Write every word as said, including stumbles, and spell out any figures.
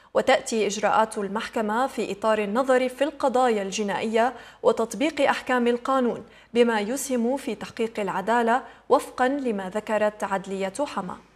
وتأتي إجراءات المحكمة في إطار النظر في القضايا الجنائية وتطبيق أحكام القانون بما يسهم في تحقيق العدالة وفقا لما ذكرت عدلية حما.